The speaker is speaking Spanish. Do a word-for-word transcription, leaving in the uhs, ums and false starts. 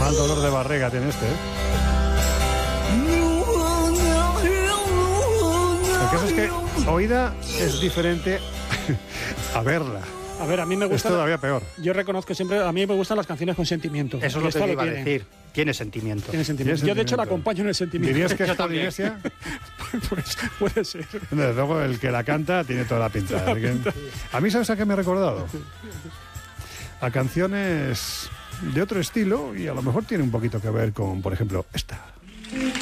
Mal dolor de barriga tiene este, ¿eh? El caso es que oída es diferente a verla. A ver, a mí me gusta... Es todavía peor. Yo reconozco siempre, a mí me gustan las canciones con sentimiento. Eso es lo que te iba a tiene. decir. Tiene sentimiento. Tiene sentimiento. Tiene Yo, de hecho, la sentimiento. acompaño en el sentimiento. ¿Dirías que es Yo también. polinesia? Pues puede ser. Desde luego, el que la canta tiene toda la pinta. Toda la Así que- pinta. A mí, ¿sabes a qué me he recordado? A canciones de otro estilo y a lo mejor tiene un poquito que ver con, por ejemplo, esta.